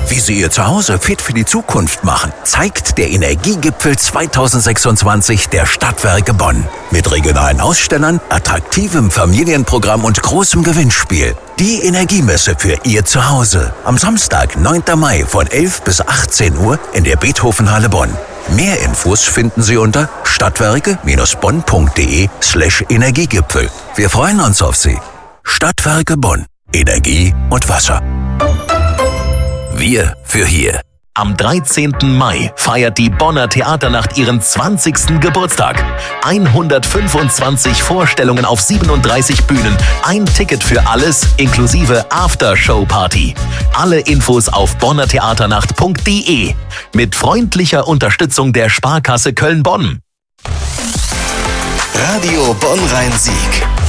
Wie Sie Ihr Zuhause fit für die Zukunft machen, zeigt der Energiegipfel 2026 der Stadtwerke Bonn. Mit regionalen Ausstellern, attraktivem Familienprogramm und großem Gewinnspiel. Die Energiemesse für Ihr Zuhause. Am Samstag, 9. Mai von 11 bis 18 Uhr in der Beethovenhalle Bonn. Mehr Infos finden Sie unter stadtwerke-bonn.de/Energiegipfel. Wir freuen uns auf Sie. Stadtwerke Bonn. Energie und Wasser. Wir für hier. Am 13. Mai feiert die Bonner Theaternacht ihren 20. Geburtstag. 125 Vorstellungen auf 37 Bühnen. Ein Ticket für alles inklusive After-Show-Party. Alle Infos auf bonnertheaternacht.de. Mit freundlicher Unterstützung der Sparkasse Köln-Bonn. Radio Bonn-Rhein-Sieg.